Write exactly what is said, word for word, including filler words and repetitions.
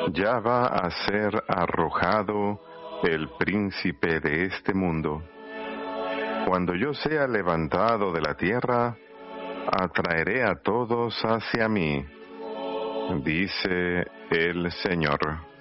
Ya va a ser arrojado el príncipe de este mundo. Cuando yo sea levantado de la tierra, atraeré a todos hacia mí, dice el Señor.